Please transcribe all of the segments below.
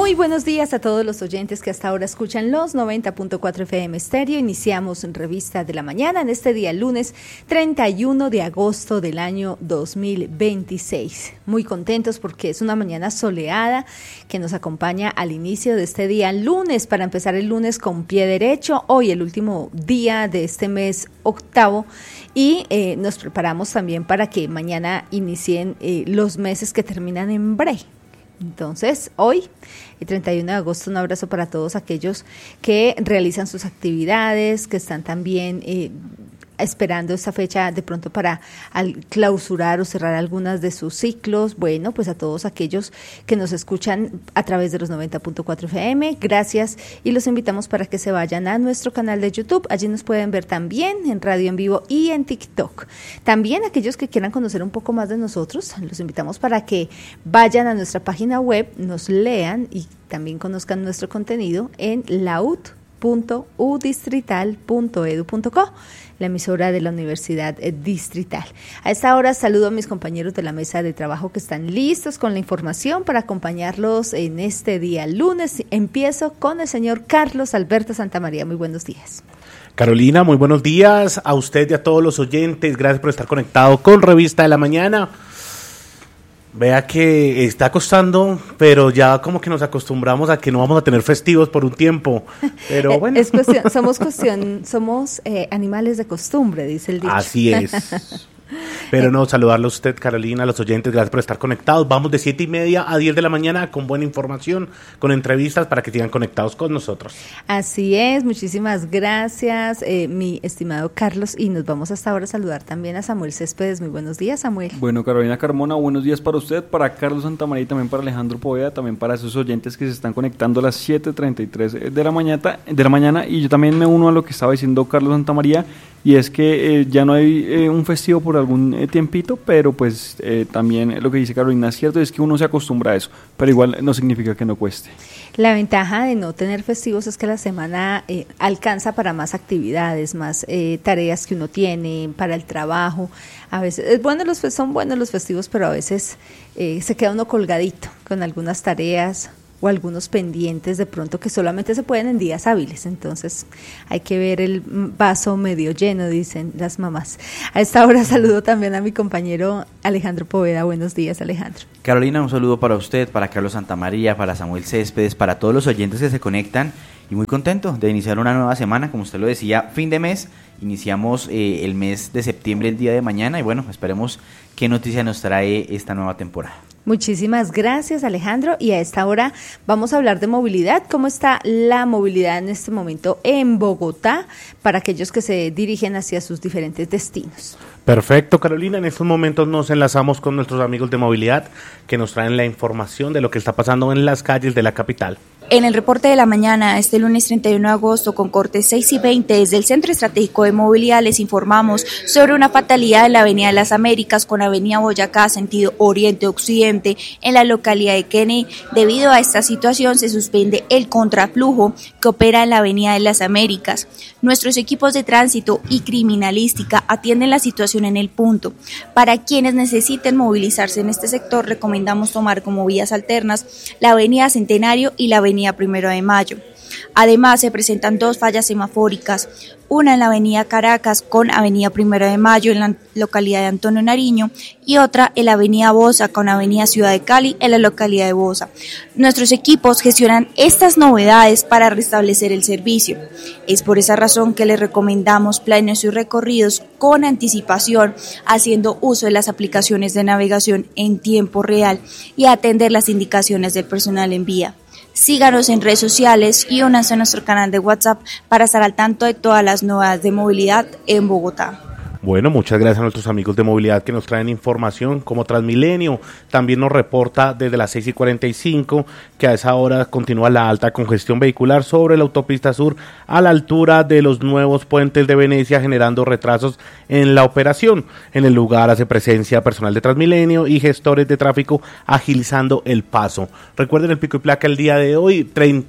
Muy buenos días a todos los oyentes que hasta ahora escuchan los 90.4 FM Estéreo. Iniciamos Revista de la Mañana en este día lunes 31 de agosto del año 2026. Muy contentos porque es una mañana soleada que nos acompaña al inicio de este día lunes, para empezar el lunes con pie derecho. Hoy el último día de este mes octavo y nos preparamos también para que mañana inicien los meses que terminan en bre. Entonces, hoy, el 31 de agosto, un abrazo para todos aquellos que realizan sus actividades, que están también esperando esta fecha de pronto para clausurar o cerrar algunas de sus ciclos. Bueno, pues a todos aquellos que nos escuchan a través de los 90.4 FM, gracias, y los invitamos para que se vayan a nuestro canal de YouTube. Allí nos pueden ver también en Radio en Vivo y en TikTok. También aquellos que quieran conocer un poco más de nosotros, los invitamos para que vayan a nuestra página web, nos lean y también conozcan nuestro contenido en laut.udistrital.edu.co, la emisora de la Universidad Distrital. A esta hora saludo a mis compañeros de la mesa de trabajo que están listos con la información para acompañarlos en este día lunes. Empiezo con el señor Carlos Alberto Santamaría. Muy buenos días. Carolina, muy buenos días a usted y a todos los oyentes. Gracias por estar conectado con Revista de la Mañana. Vea que está costando, pero ya como que nos acostumbramos a que no vamos a tener festivos por un tiempo. Pero bueno. Somos animales de costumbre, dice el dicho. Así es. Pero no, saludarlo a usted, Carolina, a los oyentes, gracias por estar conectados. Vamos de 7:30 a 10 de la mañana con buena información, con entrevistas para que sigan conectados con nosotros. Así es, muchísimas gracias, mi estimado Carlos, y nos vamos hasta ahora a saludar también a Samuel Céspedes. Muy buenos días, Samuel. Bueno, Carolina Carmona, buenos días para usted, para Carlos Santamaría y también para Alejandro Poveda, también para esos oyentes que se están conectando a las 7:33 de la mañana, y yo también me uno a lo que estaba diciendo Carlos Santamaría, y es que ya no hay un festivo por algún tiempito, pero pues también lo que dice Carolina es cierto, es que uno se acostumbra a eso, pero igual no significa que no cueste. La ventaja de no tener festivos es que la semana alcanza para más actividades, más tareas que uno tiene para el trabajo. A veces son buenos los festivos, pero a veces se queda uno colgadito con algunas tareas o algunos pendientes de pronto que solamente se pueden en días hábiles. Entonces hay que ver el vaso medio lleno, dicen las mamás. A esta hora saludo también a mi compañero Alejandro Poveda. Buenos días, Alejandro. Carolina, un saludo para usted, para Carlos Santamaría, para Samuel Céspedes, para todos los oyentes que se conectan, y muy contento de iniciar una nueva semana, como usted lo decía, fin de mes. Iniciamos el mes de septiembre el día de mañana, y bueno, esperemos qué noticia nos trae esta nueva temporada. Muchísimas gracias, Alejandro, y a esta hora vamos a hablar de movilidad. ¿Cómo está la movilidad en este momento en Bogotá para aquellos que se dirigen hacia sus diferentes destinos? Perfecto, Carolina. En estos momentos nos enlazamos con nuestros amigos de movilidad que nos traen la información de lo que está pasando en las calles de la capital. En el reporte de la mañana, este lunes 31 de agosto, con corte 6:20, desde el Centro Estratégico de Movilidad les informamos sobre una fatalidad en la Avenida de las Américas con Avenida Boyacá, sentido oriente-occidente, en la localidad de Kennedy. Debido a esta situación, se suspende el contraflujo que opera en la Avenida de las Américas. Nuestros equipos de tránsito y criminalística atienden la situación en el punto. Para quienes necesiten movilizarse en este sector, recomendamos tomar como vías alternas la Avenida Centenario y la Avenida 1 de Mayo. Además, se presentan dos fallas semafóricas, una en la Avenida Caracas con Avenida 1 de Mayo en la localidad de Antonio Nariño y otra en la Avenida Bosa con Avenida Ciudad de Cali en la localidad de Bosa. Nuestros equipos gestionan estas novedades para restablecer el servicio. Es por esa razón que les recomendamos planear sus recorridos con anticipación, haciendo uso de las aplicaciones de navegación en tiempo real y atender las indicaciones del personal en vía. Síganos en redes sociales y únanse a nuestro canal de WhatsApp para estar al tanto de todas las novedades de movilidad en Bogotá. Bueno, muchas gracias a nuestros amigos de movilidad que nos traen información, como Transmilenio también nos reporta desde las 6:45 que a esa hora continúa la alta congestión vehicular sobre la autopista sur a la altura de los nuevos puentes de Venecia, generando retrasos en la operación. En el lugar hace presencia personal de Transmilenio y gestores de tráfico agilizando el paso. Recuerden el pico y placa el día de hoy,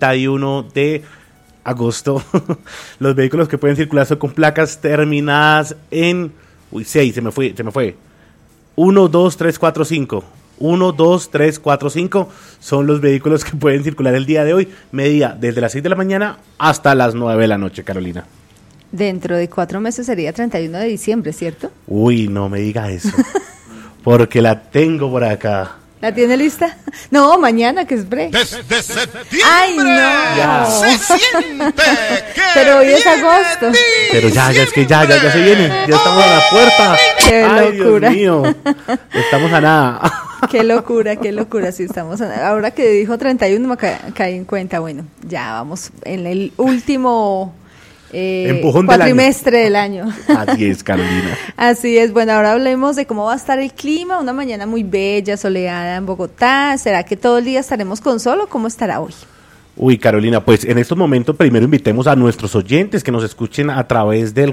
31 de agosto. Los vehículos que pueden circular son con placas terminadas en 6, se me fue 1, 2, 3, 4, 5. 1, 2, 3, 4, 5 son los vehículos que pueden circular el día de hoy, medida desde las 6 de la mañana hasta las 9 de la noche, Carolina. Dentro de 4 meses sería 31 de diciembre, ¿cierto? Uy, no me diga eso, porque la tengo por acá. ¿La tiene lista? No, mañana, que es bre. Desde septiembre. ¡Ay, no! Ya. Se siente que Pero hoy es viene agosto. Pero ya es que ya se viene, ya estamos a la puerta. ¡Qué Ay, locura! Dios mío, estamos a nada. Qué locura, sí estamos. Ahora que dijo 31 me caí en cuenta, bueno, ya vamos en el último Empujón del cuatrimestre del año. Así es, Carolina. Así es, bueno, ahora hablemos de cómo va a estar el clima, una mañana muy bella, soleada en Bogotá. ¿Será que todo el día estaremos con sol o cómo estará hoy? Uy, Carolina, pues en estos momentos primero invitemos a nuestros oyentes que nos escuchen a través del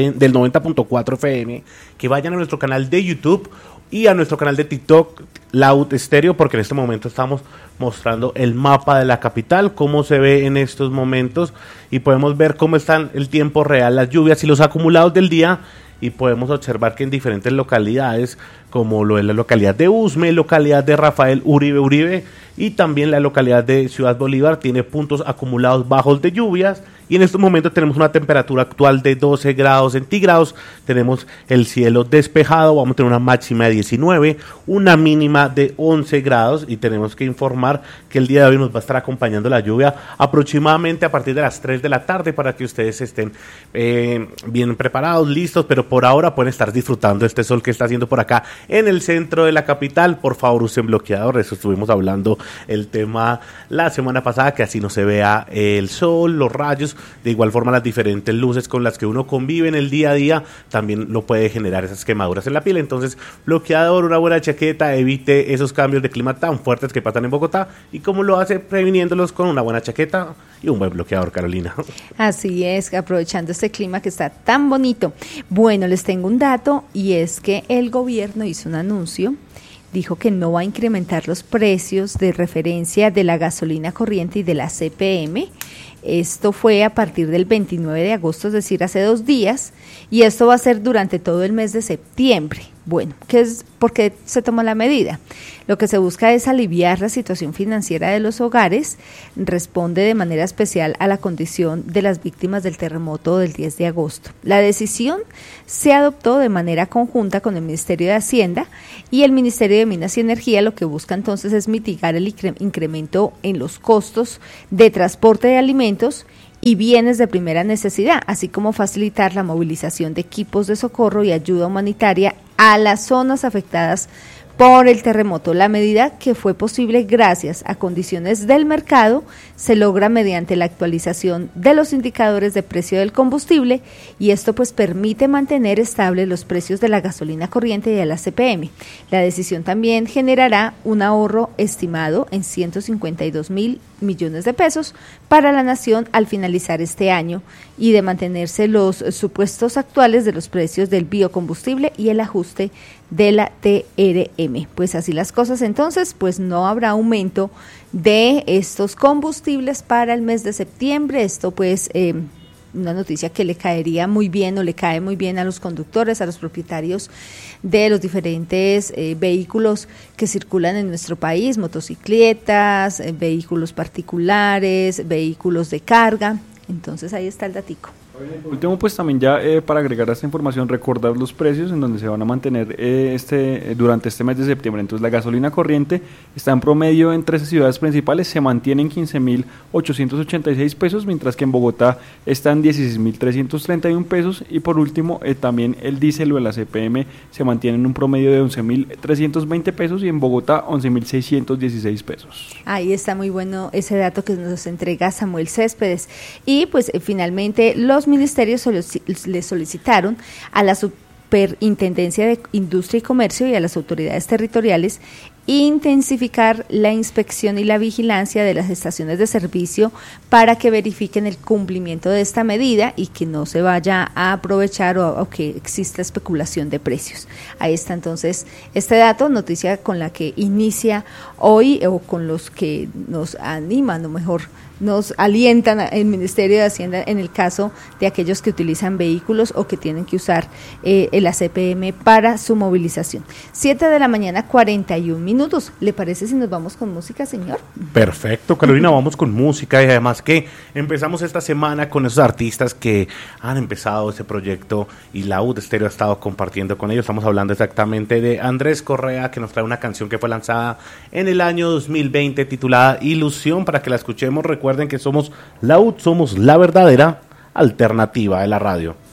90.4 FM, que vayan a nuestro canal de YouTube y a nuestro canal de TikTok, Loud Stereo, porque en este momento estamos mostrando el mapa de la capital, cómo se ve en estos momentos, y podemos ver cómo están el tiempo real, las lluvias y los acumulados del día, y podemos observar que en diferentes localidades, como lo es la localidad de Usme, localidad de Rafael Uribe, y también la localidad de Ciudad Bolívar, tiene puntos acumulados bajos de lluvias, y en estos momentos tenemos una temperatura actual de 12 grados centígrados, tenemos el cielo despejado, vamos a tener una máxima de 19, una mínima de 11 grados, y tenemos que informar que el día de hoy nos va a estar acompañando la lluvia aproximadamente a partir de las 3 de la tarde para que ustedes estén bien preparados, listos, pero por ahora pueden estar disfrutando este sol que está haciendo por acá en el centro de la capital. Por favor, usen bloqueador, eso estuvimos hablando el tema la semana pasada, que así no se vea el sol, los rayos, de igual forma las diferentes luces con las que uno convive en el día a día, también lo puede generar esas quemaduras en la piel. Entonces, bloqueador, una buena chaqueta, evite esos cambios de clima tan fuertes que pasan en Bogotá, y cómo lo hace previniéndolos con una buena chaqueta y un buen bloqueador, Carolina. Así es, aprovechando este clima que está tan bonito. Bueno, les tengo un dato, y es que el gobierno hizo un anuncio, dijo que no va a incrementar los precios de referencia de la gasolina corriente y de la CPM. Esto fue a partir del 29 de agosto, es decir, hace 2 días, y esto va a ser durante todo el mes de septiembre. Bueno, ¿por qué se toma la medida? Lo que se busca es aliviar la situación financiera de los hogares, responde de manera especial a la condición de las víctimas del terremoto del 10 de agosto. La decisión se adoptó de manera conjunta con el Ministerio de Hacienda y el Ministerio de Minas y Energía. Lo que busca entonces es mitigar el incremento en los costos de transporte de alimentos y bienes de primera necesidad, así como facilitar la movilización de equipos de socorro y ayuda humanitaria a las zonas afectadas por el terremoto. La medida, que fue posible gracias a condiciones del mercado, se logra mediante la actualización de los indicadores de precio del combustible, y esto pues permite mantener estables los precios de la gasolina corriente y de la CPM. La decisión también generará un ahorro estimado en 152.000 millones de pesos para la nación al finalizar este año, y de mantenerse los supuestos actuales de los precios del biocombustible y el ajuste de la TRM. Pues así las cosas, entonces pues no habrá aumento de estos combustibles para el mes de septiembre. Esto pues una noticia que le caería muy bien, o le cae muy bien a los conductores, a los propietarios de los diferentes vehículos que circulan en nuestro país, motocicletas, vehículos particulares, vehículos de carga. Entonces ahí está el datico. Por último, pues también ya para agregar a esta información, recordar los precios en donde se van a mantener durante este mes de septiembre. Entonces, la gasolina corriente está en promedio en 13 ciudades principales, se mantiene en 15.886 pesos, mientras que en Bogotá está en 16.331 pesos. Y por último, también el diésel o el CPM se mantiene en un promedio de 11.320 pesos y en Bogotá 11.616 pesos. Ahí está muy bueno ese dato que nos entrega Samuel Céspedes. Y pues finalmente los ministerios le solicitaron a la Superintendencia de Industria y Comercio y a las autoridades territoriales intensificar la inspección y la vigilancia de las estaciones de servicio para que verifiquen el cumplimiento de esta medida y que no se vaya a aprovechar o que exista especulación de precios. Ahí está entonces este dato, noticia con la que inicia hoy, o con los que nos animan, o mejor, nos alientan el Ministerio de Hacienda en el caso de aquellos que utilizan vehículos o que tienen que usar el ACPM para su movilización. 7 de la mañana, 41 minutos. minutos. ¿Le parece si nos vamos con música, señor? Perfecto, Carolina, vamos con música y además que empezamos esta semana con esos artistas que han empezado ese proyecto y Laúd Estéreo ha estado compartiendo con ellos. Estamos hablando exactamente de Andrés Correa, que nos trae una canción que fue lanzada en el año 2020 titulada Ilusión, para que la escuchemos. Recuerden que somos Laúd, somos la verdadera alternativa de la radio.